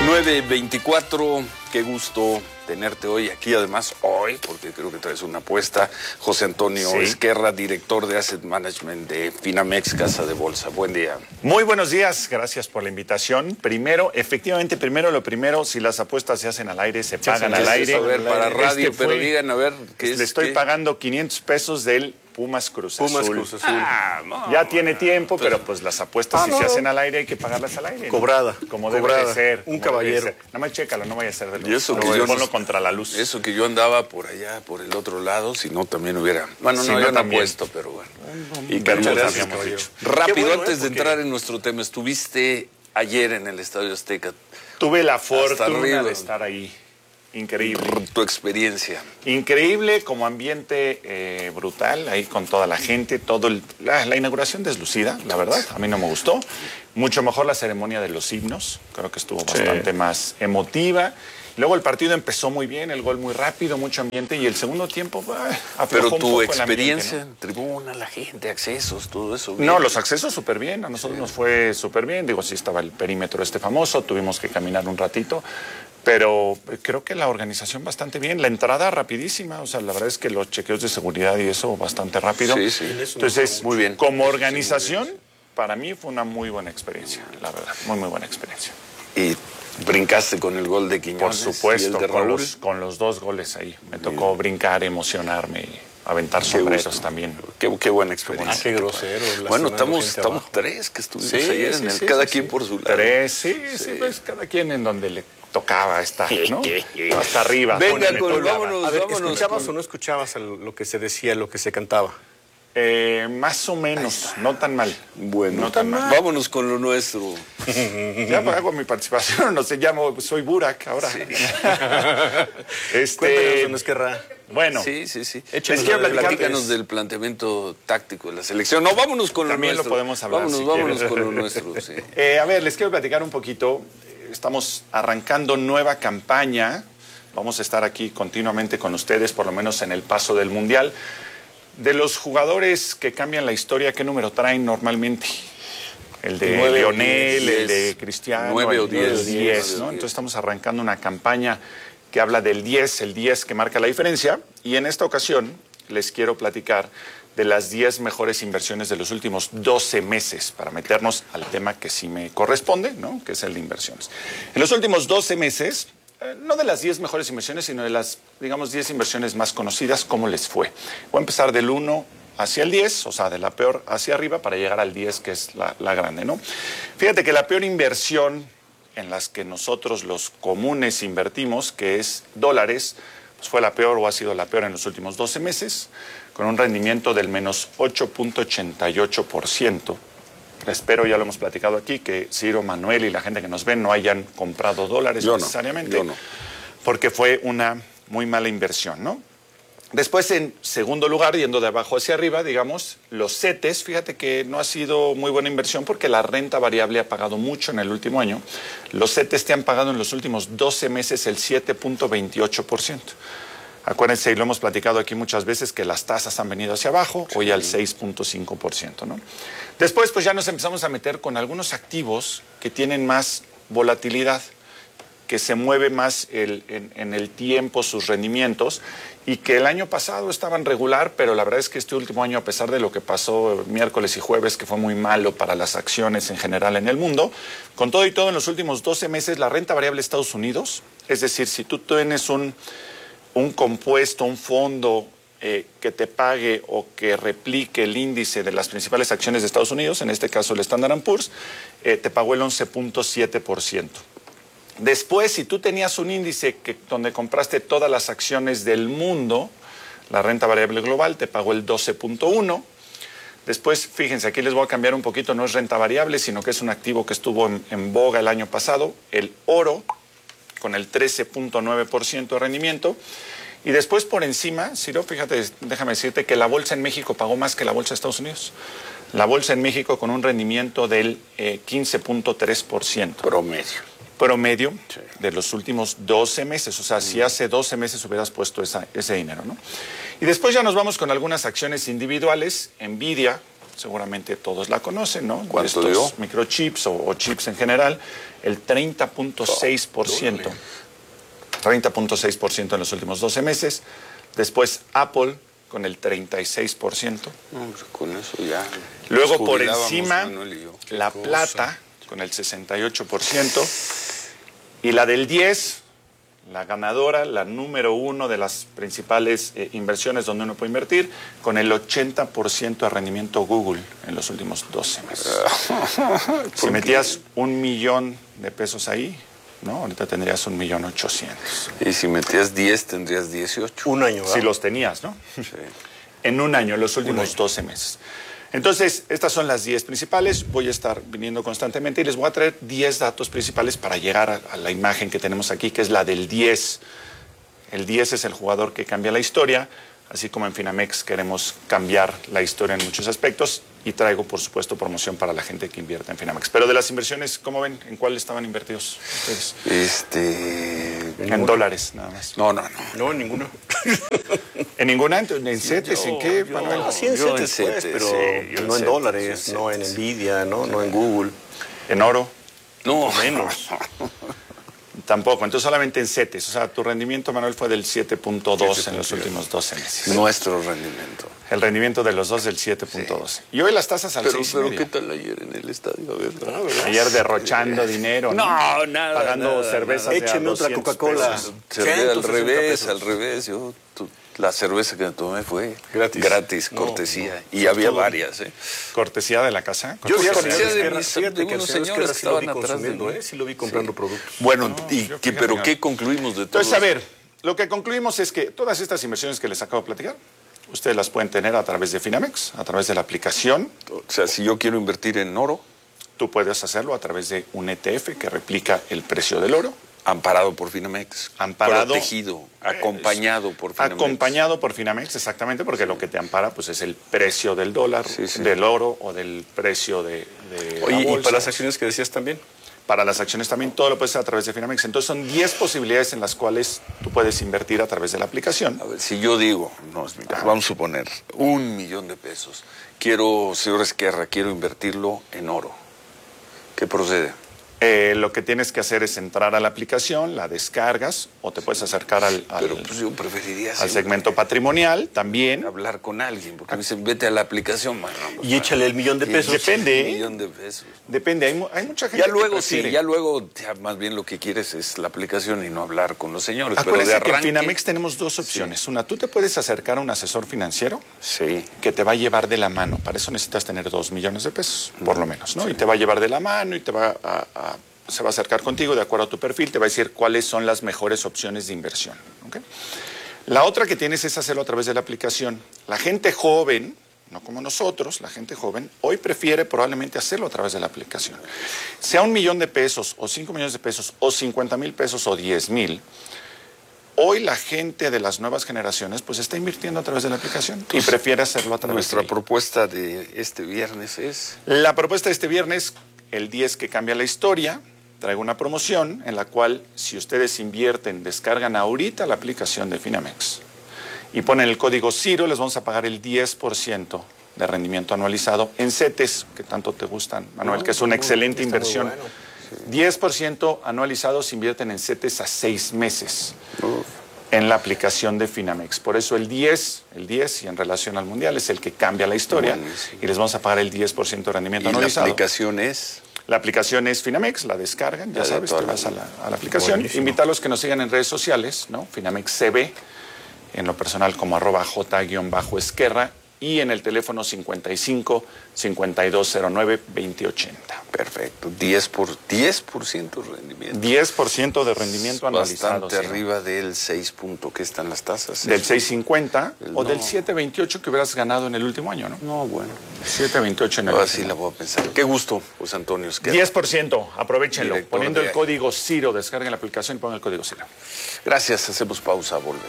9:24, qué gusto tenerte hoy aquí, además hoy, porque creo que traes una apuesta. José Antonio Ezquerra, director de Asset Management de Finamex, Casa de Bolsa. Buen día. Muy buenos días, gracias por la invitación. Primero, lo primero, si las apuestas se hacen al aire, se pagan al aire. A ver, para radio, pero digan, a ver, ¿qué es? Le estoy pagando 500 pesos del Pumas Cruz Azul. Pumas Cruz Azul. No, ya tiene tiempo, pero pues las apuestas si se hacen al aire hay que pagarlas al aire. Cobrada. ¿No? Como debe de ser. Un caballero. Nada más chécalo, no vaya a ser de luz. Y eso que yo ponlo contra la luz. Eso que yo andaba por allá, por el otro lado, si no también hubiera... Bueno, no habían apuesto, pero bueno. Y que muchas gracias, habíamos caballero. hecho. Rápido, Qué bueno, antes de porque... entrar en nuestro tema, estuviste ayer en el Estadio Azteca. Tuve la Hasta fortuna arriba. de estar ahí. Increíble. Tu experiencia. Increíble, como ambiente brutal, ahí con toda la gente, la inauguración deslucida, la verdad, a mí no me gustó. Mucho mejor la ceremonia de los himnos, creo que estuvo bastante más emotiva. Luego el partido empezó muy bien, el gol muy rápido, mucho ambiente, y el segundo tiempo aflojó Pero un tu poco el experiencia ambiente, en tribuna, la gente, accesos, todo eso. ¿no? No, los accesos súper bien, a nosotros nos fue súper bien. Digo, sí estaba el perímetro famoso, tuvimos que caminar un ratito, pero creo que la organización bastante bien. La entrada rapidísima, o sea, la verdad es que los chequeos de seguridad y eso bastante rápido. Sí, sí. Entonces, muy bien. Como organización, para mí fue una muy buena experiencia, la verdad, muy, muy buena experiencia. Y brincaste con el gol de Quiñones. Por supuesto, y el de Raúl. con los dos goles ahí. Me tocó brincar, emocionarme y aventar sombreros también. Qué buena experiencia. Qué grosero. Bueno, estamos tres que estuvimos ayer en el cada quien por su lado. Sí, pues cada quien en donde le tocaba estar, ¿no? Hasta arriba. Venga, Póneme, vámonos, A ver, vámonos. ¿escuchabas o no escuchabas lo que se decía, lo que se cantaba? Más o menos, no tan mal. Bueno, no tan mal. vámonos con lo nuestro. Ya hago mi participación, no sé, soy Burak ahora. Sí. Cuéntanos, don Ezquerra. Bueno, sí. les quiero platicar. Platícanos del planteamiento táctico de la selección. No, vámonos con También lo nuestro. Lo podemos hablar. Vámonos con lo nuestro. Sí. A ver, les quiero platicar un poquito. Estamos arrancando nueva campaña. Vamos a estar aquí continuamente con ustedes, por lo menos en el paso del Mundial. De los jugadores que cambian la historia, ¿qué número traen normalmente? El de 9 o Lionel, 10, el de Cristiano. 9 o el 10, 10, ¿no? Entonces estamos arrancando una campaña que habla del 10, el 10 que marca la diferencia. Y en esta ocasión les quiero platicar de las 10 mejores inversiones de los últimos 12 meses, para meternos al tema que sí me corresponde, ¿no? Que es el de inversiones. En los últimos 12 meses... no de las 10 mejores inversiones, sino de las, digamos, 10 inversiones más conocidas, ¿cómo les fue? Voy a empezar del 1 hacia el 10, o sea, de la peor hacia arriba, para llegar al 10, que es la grande, ¿no? Fíjate que la peor inversión en las que nosotros los comunes invertimos, que es dólares, pues fue la peor o ha sido la peor en los últimos 12 meses, con un rendimiento del menos 8.88%. Espero, ya lo hemos platicado aquí, que Ciro, Manuel y la gente que nos ve no hayan comprado dólares necesariamente. Yo no. Porque fue una muy mala inversión, ¿no? Después, en segundo lugar, yendo de abajo hacia arriba, digamos, los CETES, fíjate que no ha sido muy buena inversión porque la renta variable ha pagado mucho en el último año. Los CETES te han pagado en los últimos 12 meses el 7.28%. Acuérdense, y lo hemos platicado aquí muchas veces, que las tasas han venido hacia abajo, hoy al 6.5%, ¿no? Después, pues ya nos empezamos a meter con algunos activos que tienen más volatilidad, que se mueve más en el tiempo sus rendimientos, y que el año pasado estaban regular, pero la verdad es que este último año, a pesar de lo que pasó miércoles y jueves, que fue muy malo para las acciones en general en el mundo, con todo y todo, en los últimos 12 meses, la renta variable de Estados Unidos, es decir, si tú tienes un compuesto, un fondo que te pague o que replique el índice de las principales acciones de Estados Unidos, en este caso el Standard & Poor's, te pagó el 11.7%. Después, si tú tenías un índice donde compraste todas las acciones del mundo, la renta variable global te pagó el 12.1%. Después, fíjense, aquí les voy a cambiar un poquito, no es renta variable, sino que es un activo que estuvo en boga el año pasado, el oro, con el 13.9% de rendimiento. Y después por encima, Ciro, fíjate, déjame decirte que la bolsa en México pagó más que la bolsa de Estados Unidos. La bolsa en México con un rendimiento del 15.3%. Promedio de los últimos 12 meses. O sea, si hace 12 meses hubieras puesto ese dinero, ¿no? Y después ya nos vamos con algunas acciones individuales. Nvidia, seguramente todos la conocen, ¿no? ¿Cuánto Estos dio? microchips o chips en general, el 30.6%. 30.6% en los últimos 12 meses. Después Apple con el 36%. No, pues con eso ya. Luego nos por jubilábamos, encima Manuel y yo. la plata con el 68%. Y la del 10, la ganadora, la número 1 de las principales inversiones donde uno puede invertir, con el 80% de rendimiento Google en los últimos 12 meses. Si metías $1,000,000 ahí, ¿no? Ahorita tendrías 1,800,000. Y si metías 10, tendrías 18. Un año, ¿verdad? Si los tenías, ¿no? Sí. En un año, en los últimos 12 meses. Entonces, estas son las 10 principales. Voy a estar viniendo constantemente y les voy a traer 10 datos principales para llegar a la imagen que tenemos aquí, que es la del 10. El 10 es el jugador que cambia la historia, así como en Finamex queremos cambiar la historia en muchos aspectos y traigo, por supuesto, promoción para la gente que invierte en Finamex. Pero de las inversiones, ¿cómo ven? ¿En cuál estaban invertidos ustedes? En dólares, nada más. No. No, ninguno. ¿En ninguna? ¿En CETES? ¿En qué, Manuel? Sí, en Yo en CETES, pues, CETES, pero sí, yo no en en dólares, CETES, no en Nvidia, no en Google. ¿En oro? No, Menos. Tampoco, entonces solamente en CETES. O sea, tu rendimiento, Manuel, fue del 7.2 en los últimos 12 meses. Nuestro rendimiento. El rendimiento de los dos del 7.12. Y hoy las tasas al Pero 6.5. ¿qué tal ayer en el estadio? A ver, Ayer derrochando dinero. No, nada, Pagando nada, cervezas Écheme de a otra 200 Coca-Cola. pesos. al 160 revés. La cerveza que me tomé fue Gratis. No, cortesía. Y había varias, ¿eh? Cortesía de la casa. Yo vi a Cortesía Señor de Esquerra, mis- fíjate de que al unos señor señores Esquerra que sí lo vi estaban atrás de consumiendo, mí. sí lo vi comprando productos. Bueno, yo fíjate pero que- ¿qué concluimos de todo? Entonces, a ver, lo que concluimos es que todas estas inversiones que les acabo de platicar, ustedes las pueden tener a través de Finamex, a través de la aplicación. O sea, si yo quiero invertir en oro, Tú puedes hacerlo a través de un ETF que replica el precio del oro. amparado por Finamex, Amparado. protegido, acompañado por Finamex. Acompañado por Finamex, exactamente, porque lo que te ampara pues es el precio del dólar, Sí, sí. del oro o del precio de la Oye, y bolsa. para las acciones que decías también. Para las acciones también, todo lo puedes hacer a través de Finamex. Entonces son 10 posibilidades en las cuales tú puedes invertir a través de la aplicación. A ver, si yo digo, vamos a suponer, $1,000,000. Quiero, señor Esquerra, quiero invertirlo en oro. ¿Qué procede? Lo que tienes que hacer es entrar a la aplicación, la descargas o te puedes acercar Pero pues yo preferiría al siempre segmento patrimonial también. hablar con alguien, porque me dicen, vete a la aplicación, mano. Y échale el $1,000,000. Depende. $1,000,000. Depende, hay mucha gente Ya que luego prefiere. sí, ya luego ya más bien lo que quieres es la aplicación y no hablar con los señores. Acuérdense pero de que en arranque, Finamex tenemos dos opciones. Una, tú te puedes acercar a un asesor financiero sí. que te va a llevar de la mano. Para eso necesitas tener $2,000,000, por lo menos, ¿no? Y te va a llevar de la mano y te va se va a acercar contigo de acuerdo a tu perfil, te va a decir cuáles son las mejores opciones de inversión. ¿Ok? La otra que tienes es hacerlo a través de la aplicación. La gente joven, no como nosotros, la gente joven, hoy prefiere probablemente hacerlo a través de la aplicación. Sea $1,000,000 o $5,000,000 o $50,000 o $10,000, hoy la gente de las nuevas generaciones pues está invirtiendo a través de la aplicación y prefiere hacerlo a través Nuestra de ella. propuesta de este viernes es... La propuesta de este viernes, el 10 que cambia la historia, traigo una promoción en la cual si ustedes invierten, descargan ahorita la aplicación de Finamex y ponen el código CIRO, les vamos a pagar el 10% de rendimiento anualizado en CETES, que tanto te gustan, Manuel, que es una excelente está muy inversión. bueno. 10% anualizado se invierten en CETES a 6 meses en la aplicación de Finamex. Por eso el 10 y en relación al Mundial es el que cambia la historia Buenísimo. y les vamos a pagar el 10% de rendimiento Y la anualizado. aplicación es... La aplicación es Finamex, la descargan, ya Ya de sabes, toda te la vas a vida. la aplicación. Buenísimo. Invítalos que nos sigan en redes sociales, ¿no? Finamex CB, en lo personal como @J_Esquerra y en el teléfono 55-5209-2080. Perfecto, 10% de rendimiento. 10% de rendimiento anualizado. Bastante sí. arriba del 6 punto, ¿qué están las tasas? Del 6.50 o No. del 7.28 que hubieras ganado en el último año, ¿no? No, bueno. 7.28 en el Ahora último sí la voy a pensar. Qué gusto, José Antonio Esquerra. 10%, aprovechenlo. Director Poniendo de- el código CIRO, descarguen la aplicación y pongan el código CIRO. Gracias, hacemos pausa, volvemos.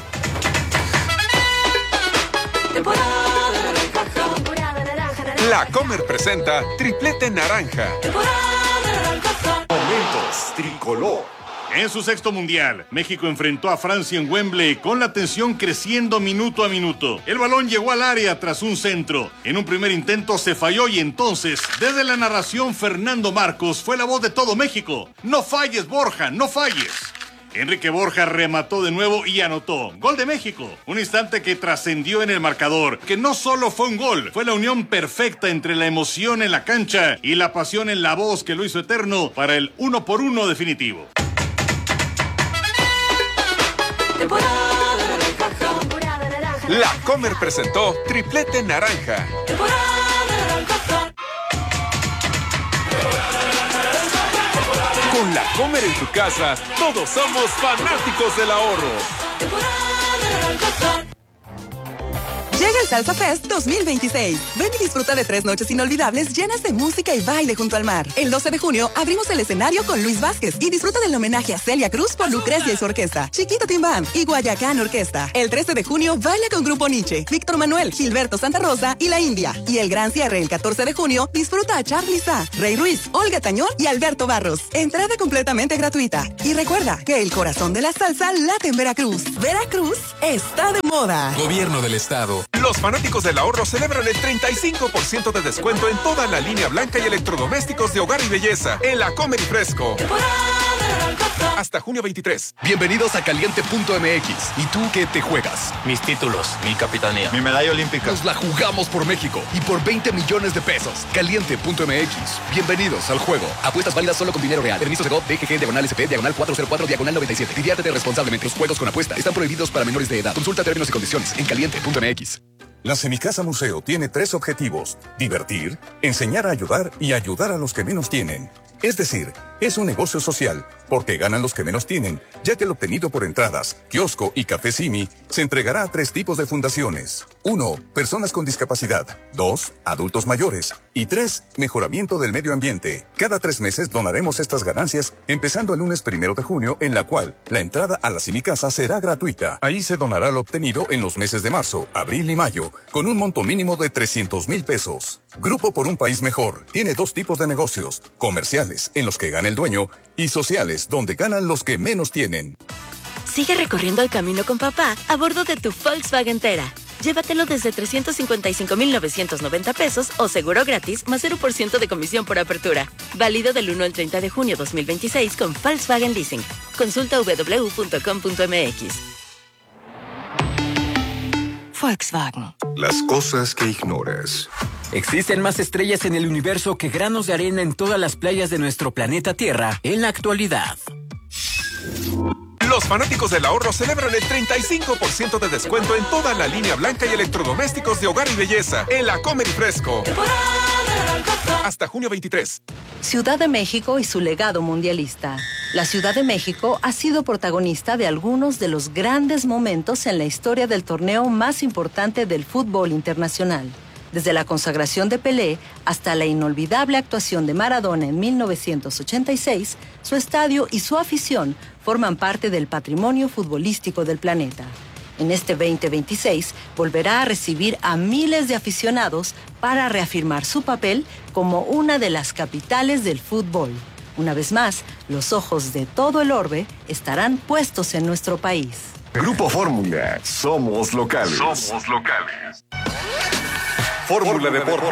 Temporada naranja. Temporada naranja. La Comer presenta Triplete Naranja. Temporada naranja. Momentos Tricolor. En su sexto mundial, México enfrentó a Francia en Wembley con la tensión creciendo minuto a minuto. El balón llegó al área tras un centro. En un primer intento se falló y entonces, desde la narración, Fernando Marcos fue la voz de todo México. No falles, Borja, no falles. Enrique Borja remató de nuevo y anotó. Gol de México. Un instante que trascendió en el marcador, que no solo fue un gol, fue la unión perfecta entre la emoción en la cancha y la pasión en la voz que lo hizo eterno para el 1-1 definitivo. Temporada naranja. Temporada naranja. La Comer presentó Triplete Naranja. Temporada naranja. Con La Comer en tu casa, todos somos fanáticos del ahorro. Temporada naranja. Llega el Salsa Fest 2026. Ven y disfruta de 3 noches inolvidables llenas de música y baile junto al mar. El 12 de junio abrimos el escenario con Luis Vázquez y disfruta del homenaje a Celia Cruz por Lucrecia y su orquesta, Chiquito Team Band y Guayacán Orquesta. El 13 de junio baila con Grupo Nietzsche, Víctor Manuel, Gilberto Santa Rosa y La India. Y el gran cierre el 14 de junio disfruta a Charly Sa, Rey Ruiz, Olga Tañón y Alberto Barros. Entrada completamente gratuita. Y recuerda que el corazón de la salsa late en Veracruz. Veracruz está de moda. Gobierno del Estado. Los fanáticos del ahorro celebran el 35% de descuento en toda la línea blanca y electrodomésticos de hogar y belleza en La Comer y Fresco. Hasta junio 23. Bienvenidos a Caliente.mx. ¿Y tú qué te juegas? Mis títulos, mi capitanía. Mi medalla olímpica. Nos la jugamos por México y por 20 millones de pesos. Caliente.mx. Bienvenidos al juego. Apuestas válidas solo con dinero real. Permiso de GOV, DGG, /SP, /404, /97. Diviértete responsablemente. Los juegos con apuesta están prohibidos para menores de edad. Consulta términos y condiciones en Caliente.mx. La Semicasa Museo tiene 3 objetivos: divertir, enseñar a ayudar y ayudar a los que menos tienen. Es decir, es un negocio social, porque ganan los que menos tienen, ya que el obtenido por entradas, kiosco y café Simi se entregará a 3 tipos de fundaciones. 1. Personas con discapacidad. 2. Adultos mayores. Y 3. Mejoramiento del medio ambiente. Cada 3 meses donaremos estas ganancias, empezando el lunes 1 de junio, en la cual la entrada a la Semicasa será gratuita. Ahí se donará lo obtenido en los meses de marzo, abril y mayo, con un monto mínimo de 300,000 pesos. Grupo por un País Mejor tiene 2 tipos de negocios: comerciales, en los que gana el dueño, y sociales, donde ganan los que menos tienen. Sigue recorriendo el camino con papá a bordo de tu Volkswagen Tera. Llévatelo desde 355,990 pesos o seguro gratis más 0% de comisión por apertura. Válido del 1 al 30 de junio 2026 con Volkswagen Leasing. Consulta www.com.mx. Volkswagen. Las cosas que ignoras. Existen más estrellas en el universo que granos de arena en todas las playas de nuestro planeta Tierra en la actualidad. Los fanáticos del ahorro celebran el 35% de descuento en toda la línea blanca y electrodomésticos de hogar y belleza en La Comer y Fresco. Hasta junio 23. Ciudad de México y su legado mundialista. La Ciudad de México ha sido protagonista de algunos de los grandes momentos en la historia del torneo más importante del fútbol internacional. Desde la consagración de Pelé hasta la inolvidable actuación de Maradona en 1986, su estadio y su afición forman parte del patrimonio futbolístico del planeta. En este 2026 volverá a recibir a miles de aficionados para reafirmar su papel como una de las capitales del fútbol. Una vez más, los ojos de todo el orbe estarán puestos en nuestro país. Grupo Fórmula. Somos locales. Somos locales. Fórmula Deportes.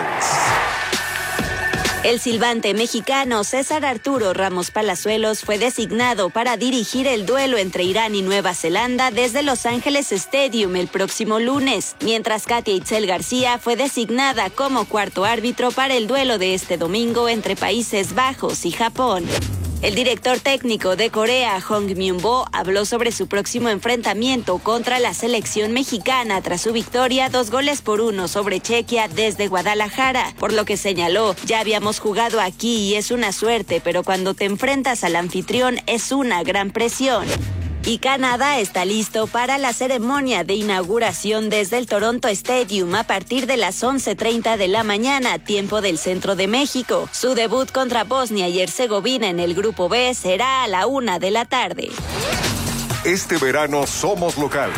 El silbante mexicano César Arturo Ramos Palazuelos fue designado para dirigir el duelo entre Irán y Nueva Zelanda desde Los Ángeles Stadium el próximo lunes, mientras Katia Itzel García fue designada como cuarto árbitro para el duelo de este domingo entre Países Bajos y Japón. El director técnico de Corea, Hong Myung-bo, habló sobre su próximo enfrentamiento contra la selección mexicana tras su victoria 2-1 sobre Chequia desde Guadalajara, por lo que señaló: ya habíamos jugado aquí y es una suerte, pero cuando te enfrentas al anfitrión es una gran presión. Y Canadá está listo para la ceremonia de inauguración desde el Toronto Stadium a partir de las 11:30 de la mañana, tiempo del centro de México. Su debut contra Bosnia y Herzegovina en el Grupo B será a la 1 de la tarde. Este verano somos locales.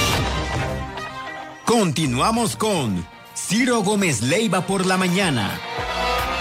Continuamos con Ciro Gómez Leiva por la mañana.